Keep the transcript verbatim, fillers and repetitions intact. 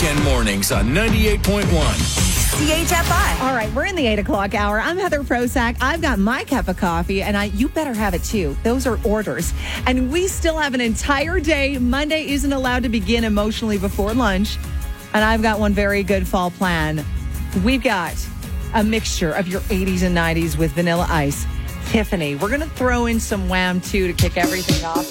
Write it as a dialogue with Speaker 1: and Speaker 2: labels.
Speaker 1: Weekend mornings on ninety-eight point one.
Speaker 2: C H F I.
Speaker 3: All right, we're in the eight o'clock hour. I'm Heather Prosack. I've got my cup of coffee, and I you better have it too. Those are orders. And we still have an entire day. Monday isn't allowed to begin emotionally before lunch. And I've got one very good fall plan. We've got a mixture of your eighties and nineties with Vanilla Ice. Tiffany, we're going to throw in some Wham too to kick everything off.